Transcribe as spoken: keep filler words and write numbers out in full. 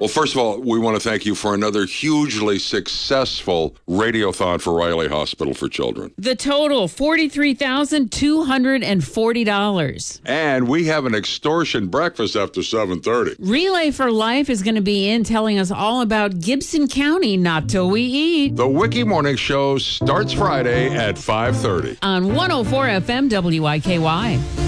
Well, first of all, we want to thank you for another hugely successful radiothon for Riley Hospital for Children. The total, forty-three thousand two hundred forty dollars. And we have an extortion breakfast after seven thirty. Relay for Life is going to be in telling us all about Gibson County, not till we eat. The Wiki Morning Show starts Friday at five thirty. On one oh four F M W I K Y.